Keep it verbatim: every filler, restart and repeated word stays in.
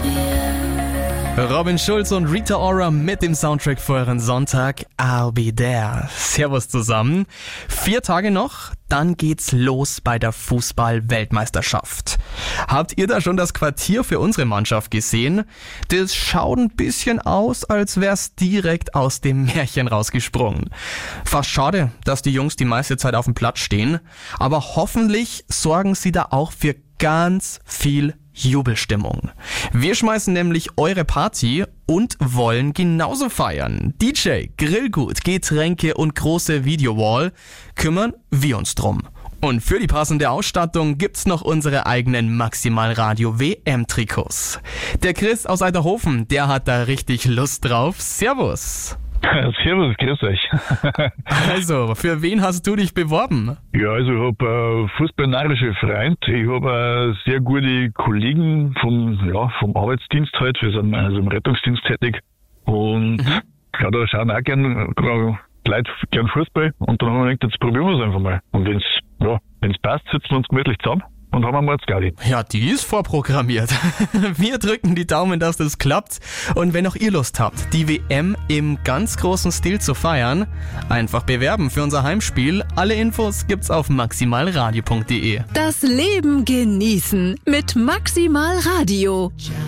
Robin Schulz und Rita Ora mit dem Soundtrack für euren Sonntag I'll Be There. Servus zusammen. Vier Tage noch, dann geht's los bei der Fußball-Weltmeisterschaft. Habt ihr da schon das Quartier für unsere Mannschaft gesehen? Das schaut ein bisschen aus, als wär's direkt aus dem Märchen rausgesprungen. Fast schade, dass die Jungs die meiste Zeit auf dem Platz stehen, aber hoffentlich sorgen sie da auch für ganz viel Jubelstimmung. Wir schmeißen nämlich eure Party und wollen genauso feiern. D J, Grillgut, Getränke und große Videowall, kümmern wir uns drum. Und für die passende Ausstattung gibt's noch unsere eigenen Maximal Radio W M-Trikots. Der Chris aus Eiterhofen, der hat da richtig Lust drauf. Servus! Servus, grüß euch. Also, für wen hast du dich beworben? Ja, also ich habe einen fußballnarische Freund, ich habe sehr gute Kollegen vom, ja, vom Arbeitsdienst halt, wir sind also im Rettungsdienst tätig und mhm. ja, da schauen auch gern Leute gern Fußball und dann haben wir gedacht, jetzt probieren wir es einfach mal. Und wenn's, ja, wenn's passt, sitzen wir uns gemütlich zusammen und haben einmal das Gaudi. Ja, die ist vorprogrammiert. Wir drücken die Daumen, dass das klappt. Und wenn auch ihr Lust habt, die W M im ganz großen Stil zu feiern, einfach bewerben für unser Heimspiel. Alle Infos gibt's auf maximalradio punkt de. Das Leben genießen mit Maximal Radio.